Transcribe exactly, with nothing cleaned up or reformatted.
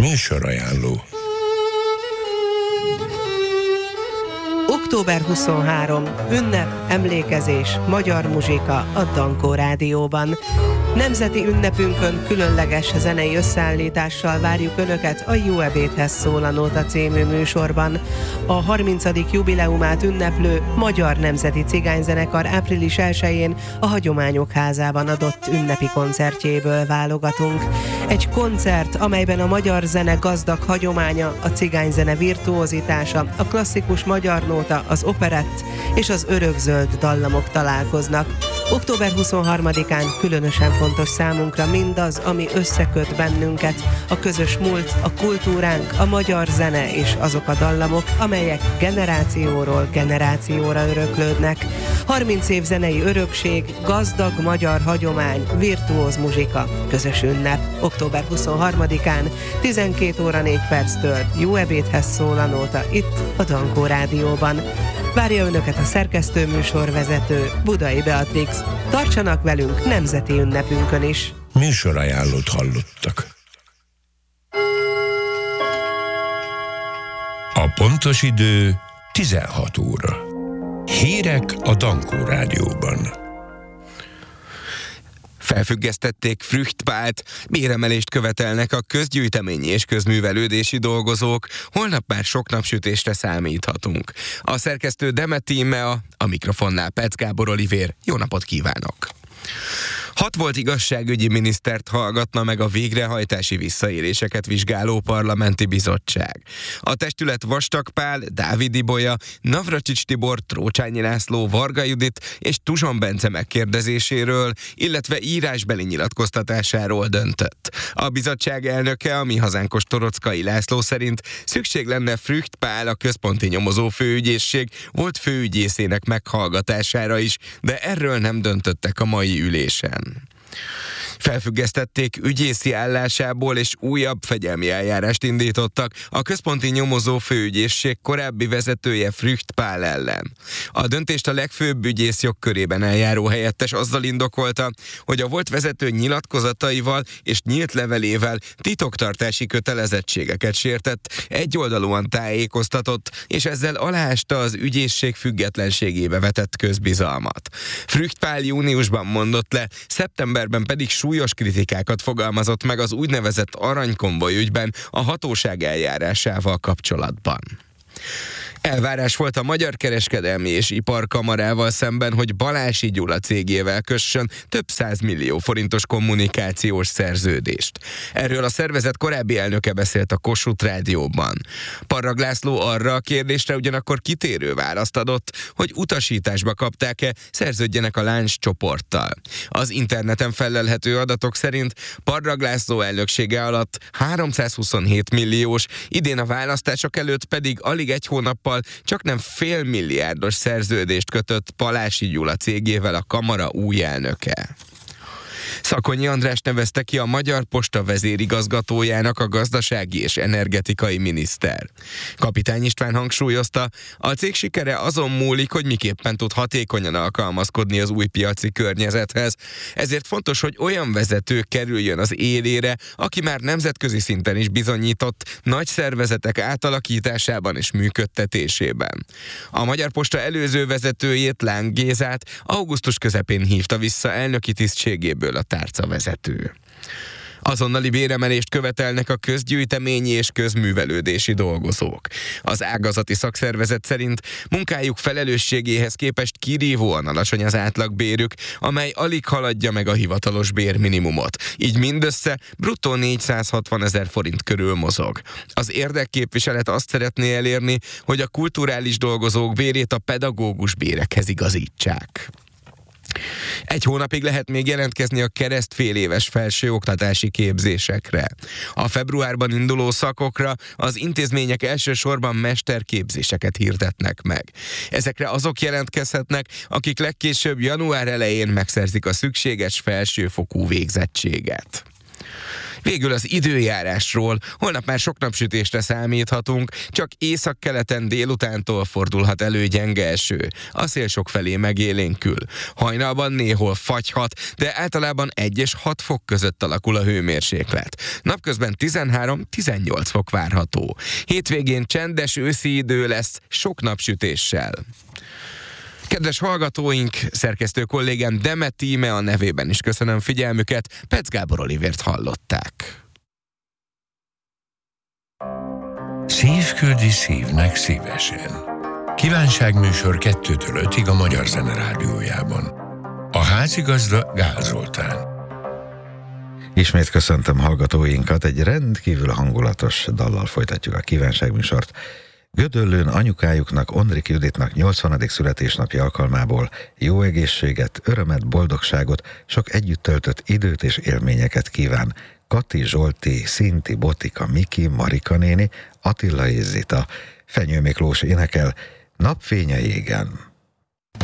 Műsorajánló. október huszonharmadika. Ünnep, emlékezés, magyar muzsika a Dankó Rádióban. Nemzeti ünnepünkön különleges zenei összeállítással várjuk Önöket a Jó ebédhez szól a Nóta című műsorban. A harmincadik jubileumát ünneplő Magyar Nemzeti Cigányzenekar április elsején a Hagyományok Házában adott ünnepi koncertjéből válogatunk. Egy koncert, amelyben a magyar zene gazdag hagyománya, a cigányzene virtuózitása, a klasszikus magyar nóta, az operett és az örökzöld dallamok találkoznak. október huszonharmadikán különösen fontos számunkra mindaz, ami összeköt bennünket, a közös múlt, a kultúránk, a magyar zene és azok a dallamok, amelyek generációról generációra öröklődnek. harminc év zenei örökség, gazdag magyar hagyomány, virtuóz muzsika, közös ünnep. október huszonharmadikán tizenkét óra négy perctől Jó ebédhez szól a Nóta itt a Dankó Rádióban. Várja Önöket a szerkesztő műsorvezető, Budai Beatrix. Tartsanak velünk nemzeti ünnepünkön is. Műsorajánlót hallottak. A pontos idő tizenhat óra. Hírek a Dankó Rádióban. Felfüggesztették Früchtpált, béremelést követelnek a közgyűjteményi és közművelődési dolgozók, holnap már sok napsütésre számíthatunk. A szerkesztő Demet Tímea, a mikrofonnál Petsz Gábor Olivér. Jó napot kívánok! Hat volt igazságügyi minisztert hallgatna meg a végrehajtási visszaéléseket vizsgáló parlamenti bizottság. A testület Vastag Pál, Dávid Ibolya, Navracsics Tibor, Trócsányi László, Varga Judit és Tuzson Bence megkérdezéséről, illetve írásbeli nyilatkoztatásáról döntött. A bizottság elnöke, a Mi Hazánkos Torockai László szerint szükség lenne Frücht Pál, a központi nyomozó főügyészség volt főügyészének meghallgatására is, de erről nem döntöttek a mai ülésen. Felfüggesztették ügyészi állásából és újabb fegyelmi eljárást indítottak a központi nyomozó főügyészség korábbi vezetője Frücht Pál ellen. A döntést a legfőbb ügyész jogkörében eljáró helyettes azzal indokolta, hogy a volt vezető nyilatkozataival és nyílt levelével titoktartási kötelezettségeket sértett, egyoldalúan tájékoztatott, és ezzel aláásta az ügyészség függetlenségébe vetett közbizalmat. Frücht Pál júniusban mondott le, szeptemberben pedig súlyos kritikákat fogalmazott meg az úgynevezett aranykonvoj ügyben a hatóság eljárásával kapcsolatban. Elvárás volt a Magyar Kereskedelmi és Iparkamarával szemben, hogy Balási Gyula cégével kössön több százmillió forintos kommunikációs szerződést. Erről a szervezet korábbi elnöke beszélt a Kossuth Rádióban. Parrag László arra a kérdésre ugyanakkor kitérő választ adott, hogy utasításba kapták-e, szerződjenek a Láncs csoporttal. Az interneten fellelhető adatok szerint Parrag László elnöksége alatt háromszázhuszonhét milliós, idén a választások előtt pedig alig egy hónappal csak nem félmilliárdos szerződést kötött Balási Gyula cégével a kamara új elnöke. Szakonyi Andrást nevezte ki a Magyar Posta vezérigazgatójának a gazdasági és energetikai miniszter. Kapitány István hangsúlyozta, a cég sikere azon múlik, hogy miképpen tud hatékonyan alkalmazkodni az új piaci környezethez. Ezért fontos, hogy olyan vezető kerüljön az élére, aki már nemzetközi szinten is bizonyított nagy szervezetek átalakításában és működtetésében. A Magyar Posta előző vezetőjét, Láng Gézát augusztus közepén hívta vissza elnöki tisztségéből a tárcavezető. Azonnali béremelést követelnek a közgyűjteményi és közművelődési dolgozók. Az ágazati szakszervezet szerint munkájuk felelősségéhez képest kirívóan alacsony az átlagbérük, amely alig haladja meg a hivatalos bérminimumot. Így mindössze bruttó négyszázhatvan ezer forint körül mozog. Az érdekképviselet azt szeretné elérni, hogy a kulturális dolgozók bérét a pedagógus bérekhez igazítsák. Egy hónapig lehet még jelentkezni a keresztféléves felsőoktatási képzésekre. A februárban induló szakokra az intézmények elsősorban mesterképzéseket hirdetnek meg. Ezekre azok jelentkezhetnek, akik legkésőbb január elején megszerzik a szükséges felsőfokú végzettséget. Végül az időjárásról. Holnap már sok napsütésre számíthatunk, csak északkeleten délutántól fordulhat elő gyenge eső. A szél sokfelé megélénkül. Hajnalban néhol fagyhat, de általában egy és hat fok között alakul a hőmérséklet. Napközben tizenhárom-tizennyolc fok várható. Hétvégén csendes őszi idő lesz, sok napsütéssel. Kedves hallgatóink, szerkesztő kollégám Demet Íme a nevében is köszönöm figyelmüket, Pec Gábor Olivért hallották. Szív küldi szívnek szívesen. Kívánságműsor kettőtől ötig a Magyar Zene Rádiójában. A házigazda Gál Zoltán. Ismét köszöntöm hallgatóinkat, egy rendkívül hangulatos dallal folytatjuk a kívánságműsort. Gödöllőn anyukájuknak, Ondrik Juditnak nyolcvanadik születésnapja alkalmából jó egészséget, örömet, boldogságot, sok együtt töltött időt és élményeket kíván Kati, Zsolti, Szinti, Botika, Miki, Marika néni, Attila és Zita. Fenyő Miklós énekel Napfény a jégen.